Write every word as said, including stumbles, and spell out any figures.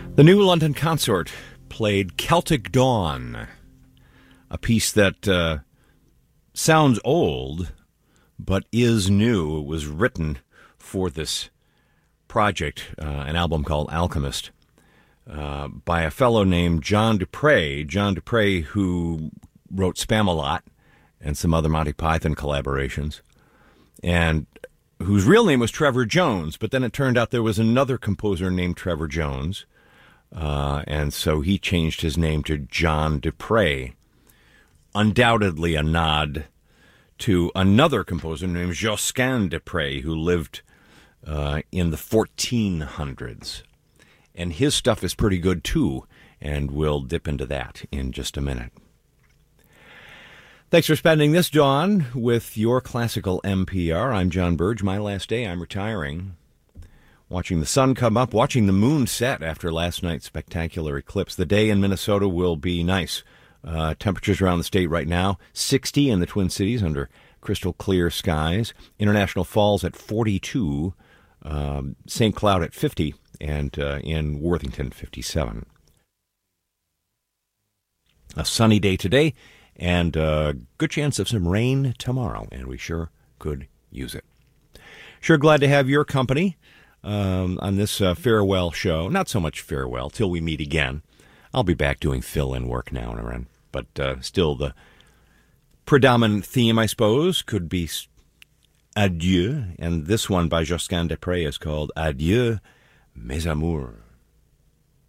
The New London Consort played Celtic Dawn, a piece that uh, sounds old but is new. It was written for this project, uh, an album called Alchemist, uh, by a fellow named John Dupre. John Dupre, who wrote Spamalot and some other Monty Python collaborations, and whose real name was Trevor Jones, but then it turned out there was another composer named Trevor Jones, uh, and so he changed his name to John Dupre. Undoubtedly a nod to another composer named Josquin Dupre, who lived uh, in the fourteen hundreds. And his stuff is pretty good, too, and we'll dip into that in just a minute. Thanks for spending this dawn with your classical M P R. I'm John Burge. My last day, I'm retiring. Watching the sun come up, watching the moon set after last night's spectacular eclipse. The day in Minnesota will be nice. Uh, temperatures around the state right now, sixty in the Twin Cities under crystal clear skies. International Falls at forty-two, um, Saint Cloud at fifty, and uh, in Worthington, fifty-seven. A sunny day today, and a good chance of some rain tomorrow, and we sure could use it. Sure glad to have your company um, on this uh, farewell show. Not so much farewell, till we meet again. I'll be back doing fill-in work now and then, but uh, still the predominant theme, I suppose, could be adieu, and this one by Josquin Dupre is called Adieu, mes amours.